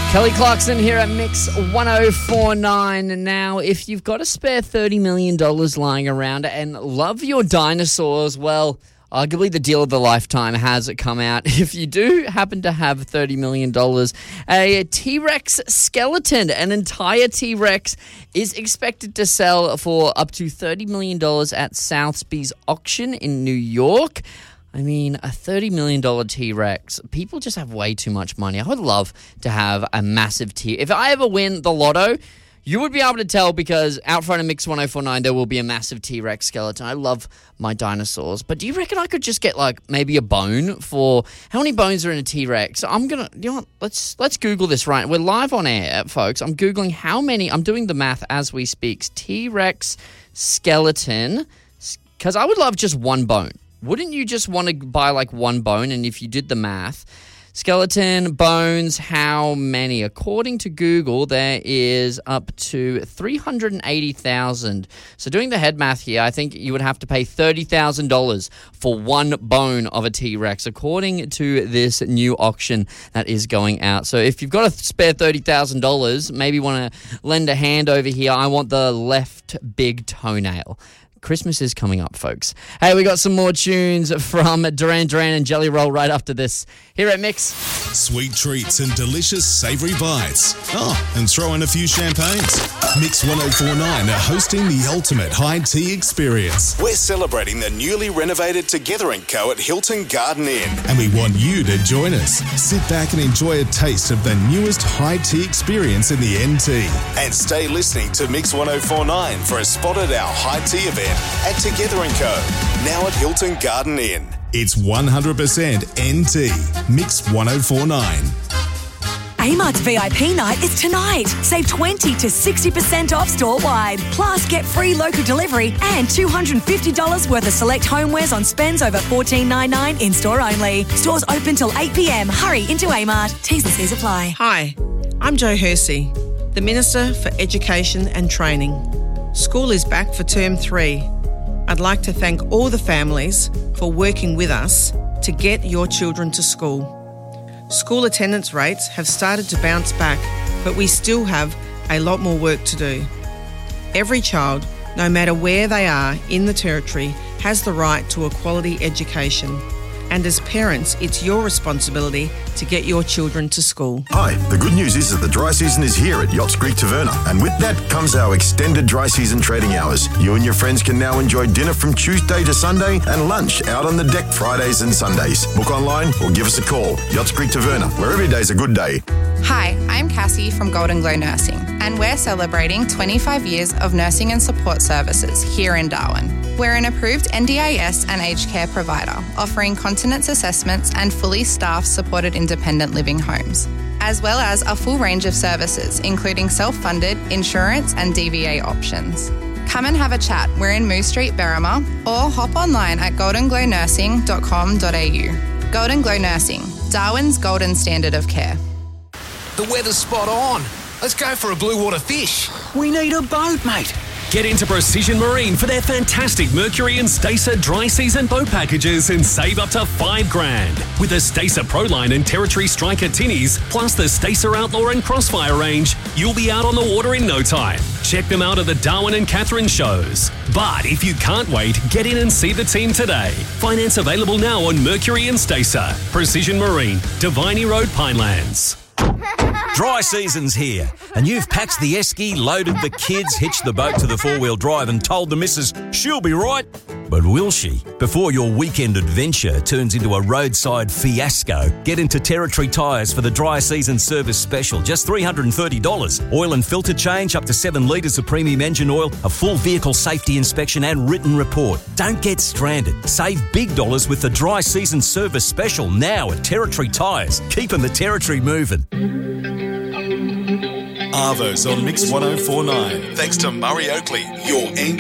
Kelly Clarkson here at Mix 1049. Now, if you've got a spare $30 million lying around and love your dinosaurs, well, arguably the deal of the lifetime has come out. If you do happen to have $30 million, a T-Rex skeleton, an entire T-Rex, is expected to sell for up to $30 million at Sotheby's auction in New York. I mean, a $30 million T-Rex, people just have way too much money. I would love to have a massive If I ever win the lotto, you would be able to tell because out front of Mix 1049, there will be a massive T-Rex skeleton. I love my dinosaurs. But do you reckon I could just get, like, maybe a bone for... How many bones are in a T-Rex? I'm going to... You know what? Let's Google this right. We're live on air, folks. I'm Googling how many... I'm doing the math as we speak. T-Rex skeleton. Because I would love just one bone. Wouldn't you just want to buy like one bone? And if you did the math, skeleton, bones, how many? According to Google, there is up to 380,000. So doing the head math here, I think you would have to pay $30,000 for one bone of a T-Rex, according to this new auction that is going out. So if you've got a spare $30,000, maybe want to lend a hand over here. I want the left big toenail. Christmas is coming up, folks. Hey, we got some more tunes from Duran Duran and Jelly Roll right after this here at Mix. Sweet treats and delicious savoury bites. Oh, and throw in a few champagnes. Mix 1049 are hosting the ultimate high tea experience. We're celebrating the newly renovated Together & Co at Hilton Garden Inn, and we want you to join us. Sit back and enjoy a taste of the newest high tea experience in the NT. And stay listening to Mix 1049 for a spot at our high tea event at Together & Co, now at Hilton Garden Inn. It's 100% NT. Mix 1049. Amart's VIP night is tonight. Save 20 to 60% off store-wide. Plus, get free local delivery and $250 worth of select homewares on spends over $14.99 in-store only. Stores open till 8 p.m. Hurry into Amart. T's and C's apply. Hi, I'm Jo Hersey, the Minister for Education and Training. School is back for Term 3. I'd like to thank all the families for working with us to get your children to school. School attendance rates have started to bounce back, but we still have a lot more work to do. Every child, no matter where they are in the Territory, has the right to a quality education. And as parents, it's your responsibility to get your children to school. Hi, the good news is that the dry season is here at Yachts Creek Taverna, and with that comes our extended dry season trading hours. You and your friends can now enjoy dinner from Tuesday to Sunday and lunch out on the deck Fridays and Sundays. Book online or give us a call. Yachts Creek Taverna, where every day's a good day. Hi, I'm Cassie from Golden Glow Nursing, and we're celebrating 25 years of nursing and support services here in Darwin. We're an approved NDIS and aged care provider, offering continence assessments and fully staffed supported independent living homes, as well as a full range of services, including self-funded, insurance and DVA options. Come and have a chat. We're in Moose Street, Berrima, or hop online at goldenglow.nursing.com.au. Golden Glow Nursing, Darwin's golden standard of care. The weather's spot on. Let's go for a blue water fish. We need a boat, mate. Get into Precision Marine for their fantastic Mercury and Stacer dry season boat packages and save up to $5,000. With the Stacer Proline and Territory Striker Tinnies, plus the Stacer Outlaw and Crossfire range, you'll be out on the water in no time. Check them out at the Darwin and Catherine shows. But if you can't wait, get in and see the team today. Finance available now on Mercury and Stacer. Precision Marine, Diviny Road, Pinelands. Dry season's here, and you've packed the esky, loaded the kids, hitched the boat to the four-wheel drive and told the missus she'll be right. But will she? Before your weekend adventure turns into a roadside fiasco, get into Territory Tyres for the dry season service special. Just $330. Oil and filter change, up to 7 litres of premium engine oil, a full vehicle safety inspection and written report. Don't get stranded. Save big dollars with the dry season service special now at Territory Tyres. Keeping the Territory moving. Arvo's on Mix 1049. Thanks to Murray Oakley, your